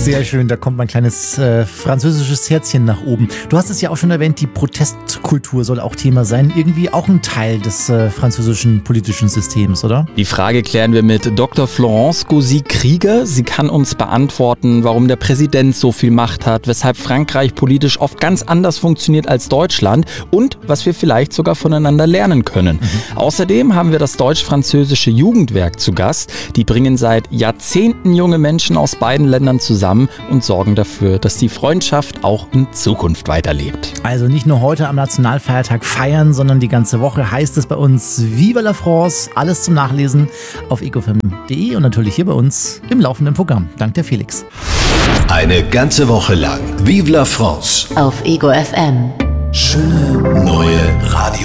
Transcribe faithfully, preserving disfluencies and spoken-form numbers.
Sehr schön, da kommt mein kleines äh, französisches Herzchen nach oben. Du hast es ja auch schon erwähnt, die Protestkultur soll auch Thema sein. Irgendwie auch ein Teil des äh, französischen politischen Systems, oder? Die Frage klären wir mit Doktor Florence Gauzy-Krieger. Sie kann uns beantworten, warum der Präsident so viel Macht hat, weshalb Frankreich politisch oft ganz anders funktioniert als Deutschland und was wir vielleicht sogar voneinander lernen können. Mhm. Außerdem haben wir das deutsch-französische Jugendwerk zu Gast. Die bringen seit Jahrzehnten junge Menschen aus beiden Ländern zusammen und sorgen dafür, dass die Freundschaft auch in Zukunft weiterlebt. Also nicht nur heute am Nationalfeiertag feiern, sondern die ganze Woche heißt es bei uns Viva la France. Alles zum Nachlesen auf ecofm punkt de und natürlich hier bei uns im laufenden Programm. Dank der Felix. Eine ganze Woche lang Vive la France auf Ego F M. Schöne neue Radio.